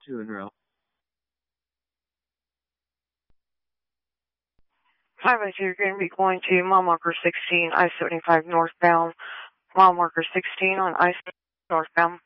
2 en route. Hi, Buzz. You're going to be going to mile marker 16, I-75 northbound, mile marker 16 on I-75 northbound.